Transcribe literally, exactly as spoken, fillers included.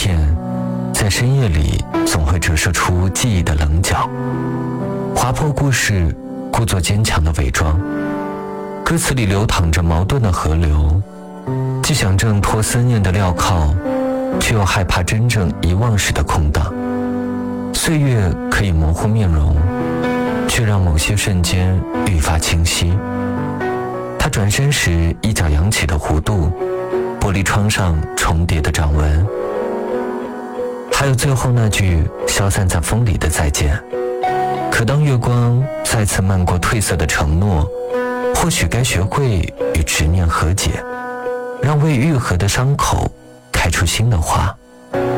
片在深夜里总会折射出记忆的棱角，划破故事，故作坚强的伪装。歌词里流淌着矛盾的河流，既想挣脱思念的镣铐，却又害怕真正遗忘时的空档。岁月可以模糊面容，却让某些瞬间愈发清晰。他转身时一角扬起的弧度，玻璃窗上重叠的掌纹，还有最后那句消散在风里的再见。可当月光再次漫过褪色的承诺，或许该学会与执念和解，让未愈合的伤口开出新的花。